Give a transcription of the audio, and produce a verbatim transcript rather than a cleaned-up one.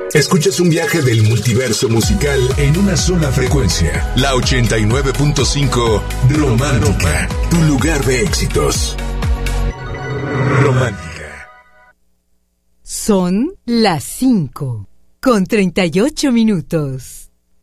Escuchas un viaje del multiverso musical en una sola frecuencia. La ochenta y nueve punto cinco Romántica, tu lugar de éxitos. Romántica. Son las cinco con treinta y ocho minutos.